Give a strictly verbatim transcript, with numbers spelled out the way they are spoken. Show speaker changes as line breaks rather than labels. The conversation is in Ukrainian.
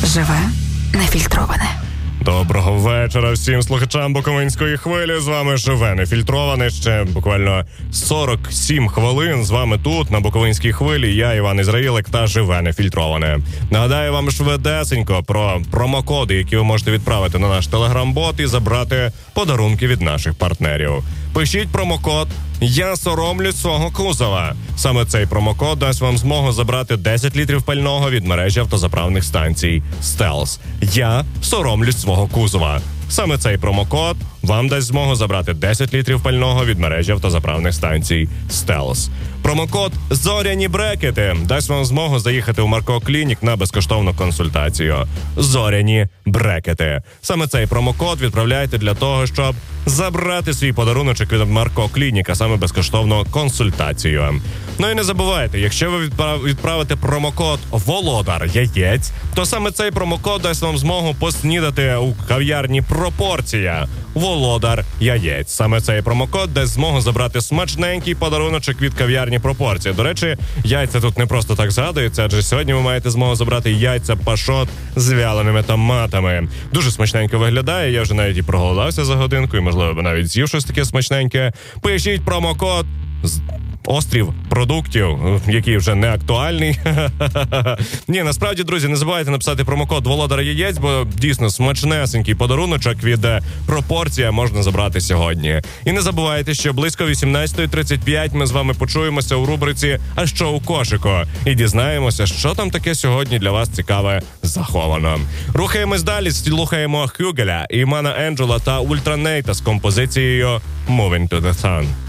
Живе нефільтроване.
Доброго вечора всім слухачам Буковинської хвилі. З вами Живе нефільтроване. Ще буквально сорок сім хвилин з вами тут, на Буковинській хвилі. Я, Іван Ізраїлик, та Живе нефільтроване. Нагадаю вам швидесенько про промокоди, які ви можете відправити на наш телеграм-бот і забрати подарунки від наших партнерів. Пишіть промокод «Я соромлюсь свого кузова». Саме цей промокод дасть вам змогу забрати десять літрів пального від мережі автозаправних станцій «Стелс». «Я соромлюсь свого кузова». Саме цей промокод вам дасть змогу забрати десять літрів пального від мережі автозаправних станцій «Стелс». Промокод «Зоряні брекети» дасть вам змогу заїхати у Марко Клінік на безкоштовну консультацію. «Зоряні брекети». Саме цей промокод відправляйте для того, щоб забрати свій подаруночок від Марко Клінік, а саме безкоштовну консультацію. Ну і не забувайте, якщо ви відправите промокод «Володар яєць», то саме цей промокод дасть вам змогу поснідати у кав'ярні «Пропорція». «Володар яєць». Саме цей промокод дасть змогу забрати смачненький подаруночок від кав'ярні «Пропорція». До речі, яйця тут не просто так згадуються, адже сьогодні ви маєте змогу забрати яйця пашот з вяленими томатами. Дуже смачненько виглядає, я вже навіть і проголодався за годинку, і, можливо, навіть з'їв щось таке смачненьке. Пишіть промокод «Острів продуктів», який вже не актуальний. Ні, насправді, друзі, не забувайте написати промокод «Володар яєць», бо дійсно смачнесенький подаруночок від «Пропорція» можна забрати сьогодні. І не забувайте, що близько вісімнадцята тридцять п'ять ми з вами почуємося у рубриці «А що у кошику?» і дізнаємося, що там таке сьогодні для вас цікаве заховано. Рухаємось далі, слухаємо Хюгеля, Імана Енджела та Ультранейта з композицією «Moving to the Sun».